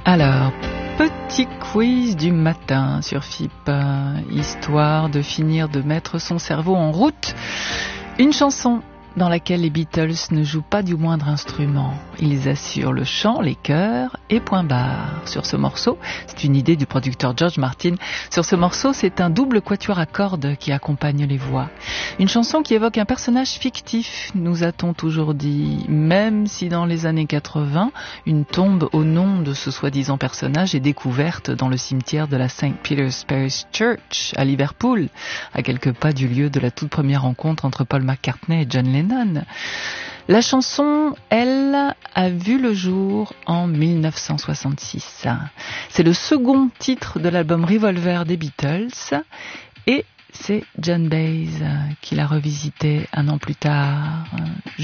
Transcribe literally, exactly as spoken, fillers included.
Alors, petit quiz du matin sur F I P, histoire de finir de mettre son cerveau en route. Une chanson dans laquelle les Beatles ne jouent pas du moindre instrument. Ils assurent le chant, les chœurs et point barre. Sur ce morceau, c'est une idée du producteur George Martin. Sur ce morceau, c'est un double quatuor à cordes qui accompagne les voix. Une chanson qui évoque un personnage fictif, nous a-t-on toujours dit, même si dans les années quatre-vingts, une tombe au nom de ce soi-disant personnage est découverte dans le cimetière de la Saint Peter's Parish Church à Liverpool, à quelques pas du lieu de la toute première rencontre entre Paul McCartney et John Lennon. La chanson, elle, a vu le jour en mille neuf cent soixante-six. C'est le second titre de l'album Revolver des Beatles et c'est John Baez qui l'a revisité un an plus tard.